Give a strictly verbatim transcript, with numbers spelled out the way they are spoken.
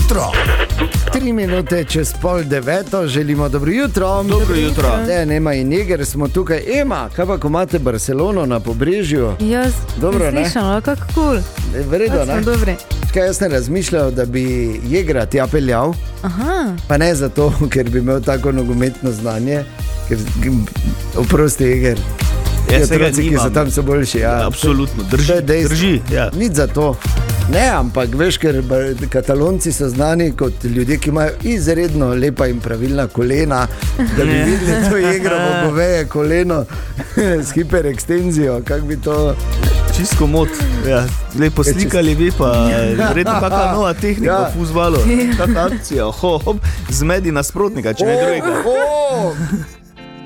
jutro. Tri minute čez pol deveto, želimo dobro jutro. Dobro jutro. Ne, Nema in Jeger smo tukaj. Ema, kaj pa, ko imate Barcelono na pobrežju? Jaz Dobro, ne? slišala, kako kul. Vredo, ne? Dobri. Kaj jaz ne razmišljal, da bi Jegera tja peljal, Aha, pa ne zato, ker bi imel tako nogometno znanje, ker oprosti Jeger. Jaz tega Otroci, ki nimam. so tam, so boljši. Ja. Absolutno, To drži, je dejstvo. drži. Ja. Nič za to. Ne, ampak veš, ker ba- Katalonci so znani kot ljudje, ki imajo izredno lepa in pravilna kolena, da bi Ne. videli to Jegrovo goveje koleno s hiperekstenzijo, kako bi to... Čisto mod. Ja. Lepo slikali bi, pa verjetno kakšna nova tehnika Ja. v fuzbalu. Kakšna akcija, hop, zmedi nasprotnika, če ne drugega. Oh, oh,